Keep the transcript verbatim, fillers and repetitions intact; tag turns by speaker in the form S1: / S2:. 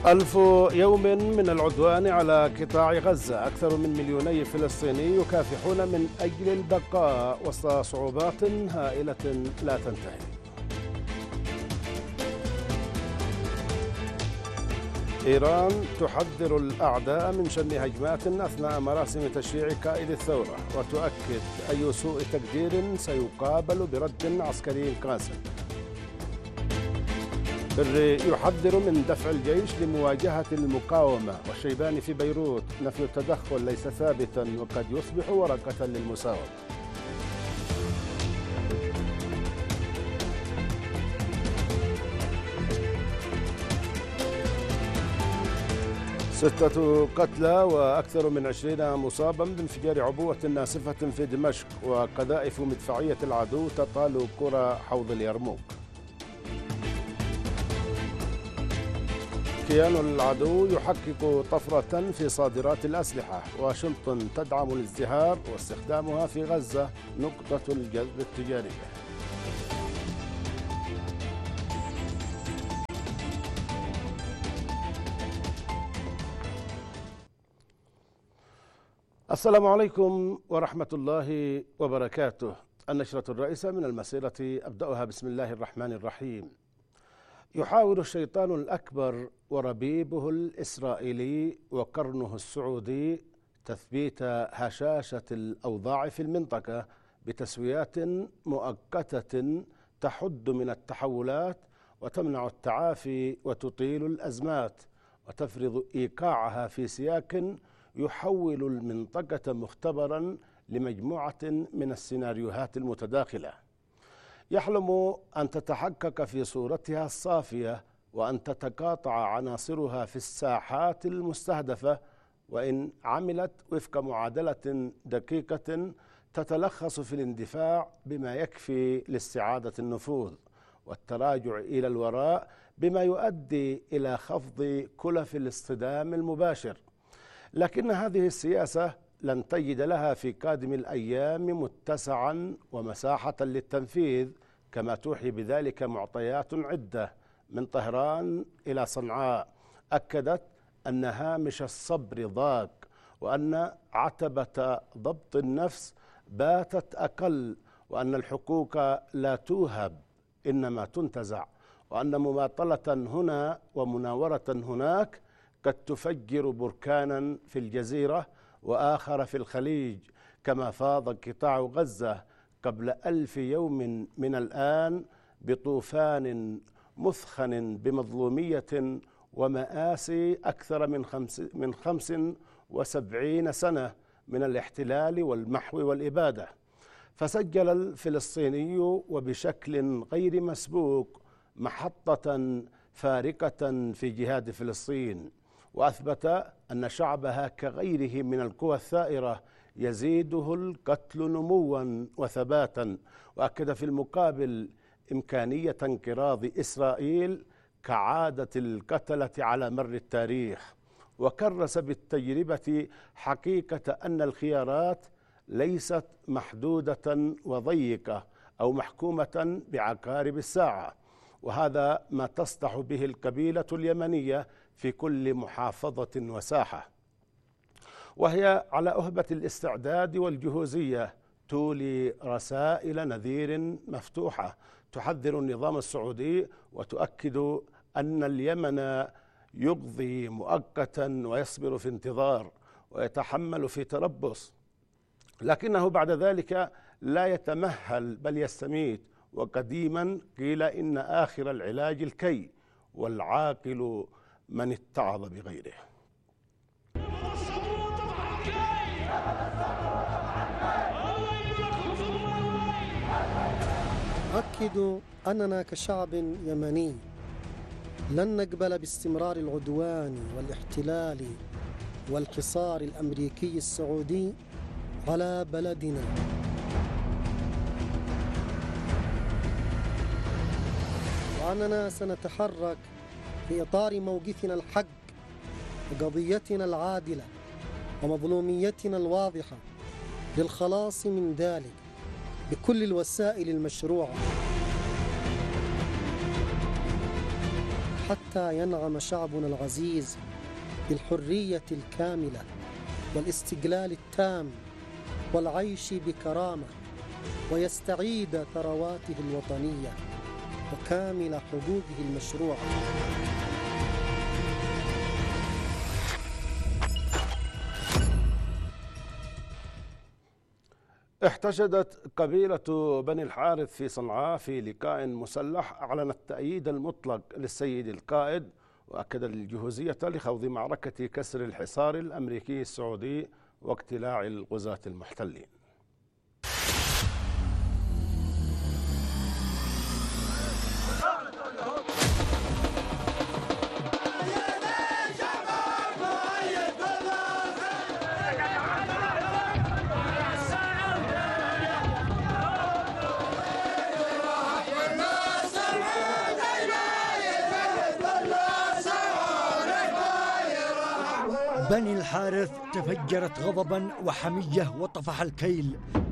S1: ألف يوم من العدوان على قطاع غزة، أكثر من مليوني فلسطيني يكافحون من أجل البقاء وسط صعوبات هائلة لا تنتهي. إيران تحذر الأعداء من شن هجمات أثناء مراسم تشريع قائد الثورة، وتؤكد أي سوء تقدير سيقابل برد عسكري قاسٍ. بري يحذر من دفع الجيش لمواجهة المقاومة، والشيباني في بيروت نفي التدخل ليس ثابتا وقد يصبح ورقة للمساومة. ستة قتلى وأكثر من عشرين مصابا بانفجار عبوة ناسفة في دمشق، وقذائف مدفعية العدو تطال قرى حوض اليرموك. كيان العدو يحقق طفرة في صادرات الأسلحة، واشنطن تدعم الازدهار واستخدامها في غزة نقطة الجذب التجارية. السلام عليكم ورحمة الله وبركاته. النشرة الرئيسة من المسيرة أبدأها بسم الله الرحمن الرحيم. يحاول الشيطان الأكبر وربيبه الإسرائيلي وقرنه السعودي تثبيت هشاشة الأوضاع في المنطقة بتسويات مؤقتة تحد من التحولات وتمنع التعافي وتطيل الأزمات وتفرض إيقاعها في سياق يحول المنطقة مختبرا لمجموعة من السيناريوهات المتداخلة. يحلم أن تتحقق في صورتها الصافية وأن تتقاطع عناصرها في الساحات المستهدفة، وإن عملت وفق معادلة دقيقة تتلخص في الاندفاع بما يكفي لاستعادة النفوذ والتراجع إلى الوراء بما يؤدي إلى خفض كلف الاصطدام المباشر. لكن هذه السياسة لن تجد لها في قادم الأيام متسعا ومساحة للتنفيذ، كما توحي بذلك معطيات عدة من طهران إلى صنعاء أكدت أن هامش الصبر ضاق، وأن عتبة ضبط النفس باتت أقل، وأن الحقوق لا توهب إنما تنتزع، وأن مماطلة هنا ومناورة هناك قد تفجر بركانا في الجزيرة وآخر في الخليج، كما فاض قطاع غزة قبل ألف يوم من الآن بطوفان مثخن بمظلومية ومآسي أكثر من خمس من خمس وسبعين سنة من الاحتلال والمحو والإبادة. فسجل الفلسطيني وبشكل غير مسبوق محطة فارقة في جهاد فلسطين، وأثبت أن شعبها كغيره من القوى الثائرة يزيده القتل نموا وثباتا، وأكد في المقابل إمكانية انقراض إسرائيل كعادة القتلة على مر التاريخ، وكرس بالتجربة حقيقة أن الخيارات ليست محدودة وضيقة أو محكومة بعقارب الساعة، وهذا ما تصدح به القبيلة اليمنية في كل محافظة وساحة، وهي على أهبة الاستعداد والجهوزية تولي رسائل نذير مفتوحة تحذر النظام السعودي وتؤكد أن اليمن يقضي مؤقتا ويصبر في انتظار ويتحمل في تربص، لكنه بعد ذلك لا يتمهل بل يستميت. وقديما قيل إن آخر العلاج الكي، والعاقل من اتعظ بغيره.
S2: أؤكد أننا كشعب يمني لن نقبل باستمرار العدوان والاحتلال والحصار الأمريكي السعودي على بلدنا، وأننا سنتحرك في إطار موقفنا الحق وقضيتنا العادلة ومظلوميتنا الواضحة للخلاص من ذلك بكل الوسائل المشروعة، حتى ينعم شعبنا العزيز بالحرية الكاملة والاستقلال التام والعيش بكرامة، ويستعيد ثرواته الوطنية وكامل حقوقه المشروعة.
S1: احتشدت قبيلة بني الحارث في صنعاء في لقاء مسلح أعلن التأييد المطلق للسيد القائد، وأكد الجهوزية لخوض معركة كسر الحصار الأمريكي السعودي واقتلاع الغزاة المحتلين.
S3: بني الحارث تفجرت غضبا وحمية وطفح الكيل